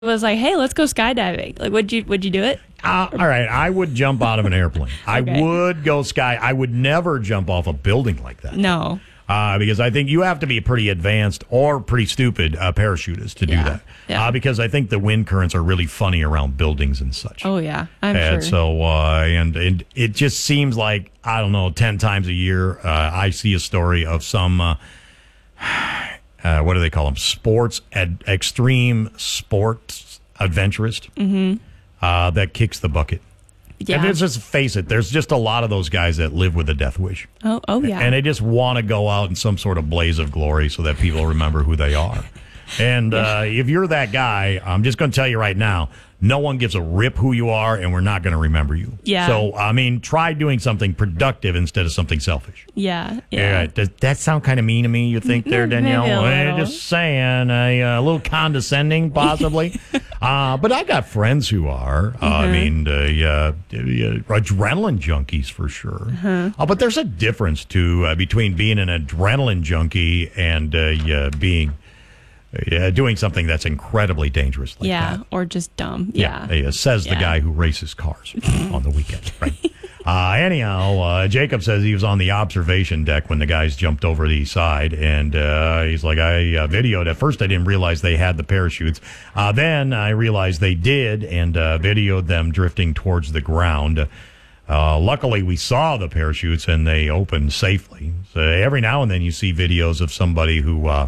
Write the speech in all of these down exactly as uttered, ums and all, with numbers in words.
was like, hey, let's go skydiving. Like, would you would you do it? Uh, all right, I would jump out of an airplane. I Okay. would go sky. I would never jump off a building like that. No. Uh, because I think you have to be pretty advanced or pretty stupid uh, parachutist to Yeah. do that. Yeah. Uh, because I think the wind currents are really funny around buildings and such. Oh, yeah. I'm and sure. so, uh, and, and it just seems like, I don't know, ten times a year, uh, I see a story of some, uh, uh, what do they call them? Sports, ad, extreme sports adventurist Mm-hmm. uh, that kicks the bucket. Yeah. And let's just face it, there's just a lot of those guys that live with a death wish. Oh, oh yeah. And they just want to go out in some sort of blaze of glory so that people remember who they are. And uh, if you're that guy, I'm just going to tell you right now, no one gives a rip who you are, and we're not going to remember you. Yeah. So, I mean, try doing something productive instead of something selfish. yeah. Yeah. Does that sound kind of mean to me, you think, there, Maybe Danielle? a Eh, little. just saying, a, uh, little condescending, possibly. uh, but I got friends who are. Uh, I mean, uh, uh, adrenaline junkies for sure. Uh-huh. Uh, but there's a difference, too, uh, between being an adrenaline junkie and uh, uh, being uh, doing something that's incredibly dangerous like yeah. that. Or just dumb. Yeah. Uh, says the Yeah. guy who races cars on the weekend, right? Uh, anyhow, uh, Jacob says he was on the observation deck when the guys jumped over the side, and uh, he's like, I uh, videoed. At first, I didn't realize they had the parachutes. Uh, then I realized they did, and uh, videoed them drifting towards the ground. Uh, luckily, we saw the parachutes, and they opened safely. So every now and then you see videos of somebody who uh,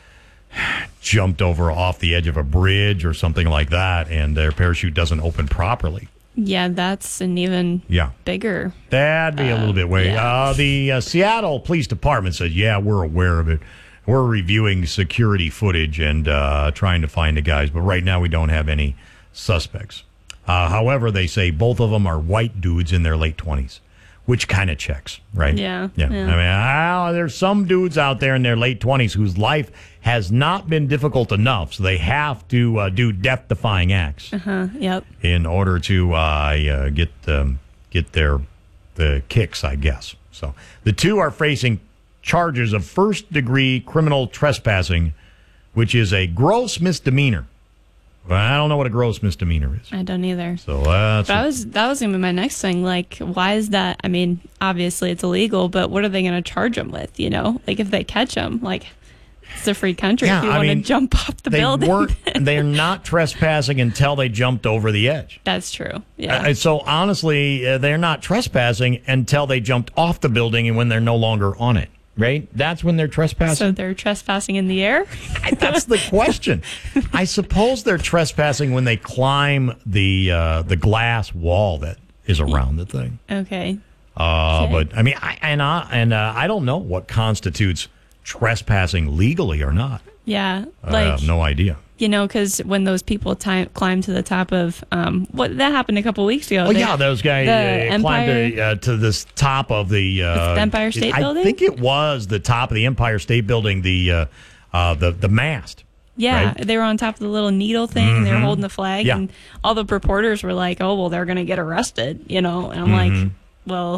jumped over off the edge of a bridge or something like that, and their parachute doesn't open properly. Yeah. That's an even Yeah. bigger. That'd be a little bit way. yeah. Uh, the uh, Seattle Police Department said, yeah, we're aware of it. We're reviewing security footage and uh, trying to find the guys, but right now we don't have any suspects. Uh, however, they say both of them are white dudes in their late twenties, which kind of checks, right? Yeah, Yeah. yeah. I mean, ah, there's some dudes out there in their late twenties whose life has not been difficult enough, so they have to uh, do death-defying acts Huh. Yep. in order to uh, uh, get um, get their the kicks, I guess. So the two are facing charges of first-degree criminal trespassing, which is a gross misdemeanor. But I don't know what a gross misdemeanor is. I don't either. So that's That was that was gonna be my next thing. Like, why is that? I mean, obviously it's illegal, but what are they gonna charge them with? You know, like if they catch them, like it's a free country. Yeah, if you I want to mean, jump off the they building, weren't. They're not trespassing until they jumped over the edge. that's true. Yeah. Uh, so honestly, uh, they're not trespassing until they jumped off the building and when they're no longer on it. Right? That's when they're trespassing. so they're trespassing in the air. That's the question. I suppose they're trespassing when they climb the uh, the glass wall that is around the thing. Okay. Uh, Okay. But I mean, I, and I, and uh, I don't know what constitutes trespassing legally or not. Yeah. I Like have no idea. you know, because when those people time, climb to the top of um, what that happened a couple weeks ago. Well, They- yeah, those guys the uh, climbed Empire- to, uh, to this top of the, uh, The Empire State I Building? think it was the top of the Empire State Building, the uh, uh, the the mast. Yeah, right? they were on top of the little needle thing. And they were holding the flag, Yeah. and all the reporters were like, "Oh, well, they're going to get arrested," you know. And I'm like, "Well,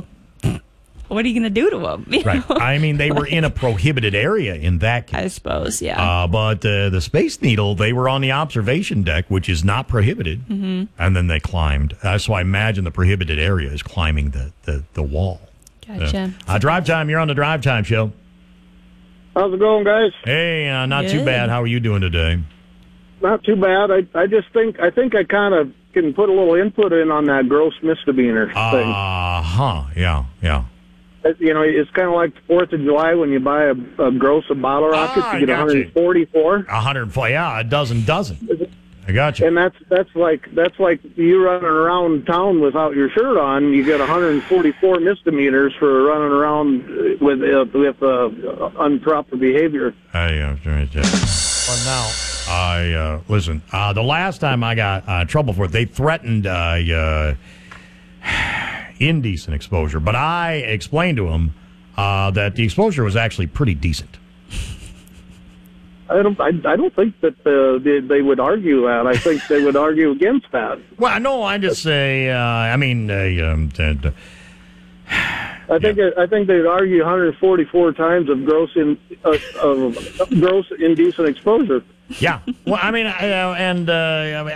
what are you going to do to them?" You Right. know? I mean, they were in a prohibited area in that case. I suppose, yeah. Uh, but uh, the Space Needle, they were on the observation deck, which is not prohibited, mm-hmm. and then they climbed. Uh, so I imagine the prohibited area is climbing the, the, the wall. Gotcha. Uh, uh, drive time, you're on the Drive Time Show. How's it going, guys? Hey, uh, not too Good. bad. How are you doing today? Not too bad. I I just think I think I kind of can put a little input in on that gross misdemeanor thing. Uh huh. Yeah, yeah. It- You know, it's kind of like the Fourth of July when you buy a, a gross of bottle rockets, Ah, I you get got you. one hundred forty-four, one hundred four. Yeah, a dozen dozen. I got you. and that's that's like that's like you running around town without your shirt on. You get one hundred forty-four misdemeanors for running around with uh, with uh, improper behavior. I, uh, well, now, I, uh, listen, uh, the last time I got uh, trouble for it, they threatened uh, uh, indecent exposure, but I explained to them uh, that the exposure was actually pretty decent. I don't. I, I don't think that uh, they, they would argue that. I think they would argue against that. Well, no, I just say, uh, I mean, uh, um, t- t- I think I think they'd argue one hundred forty-four times of gross in uh, of gross indecent exposure. Yeah. Well, I mean, uh, and uh,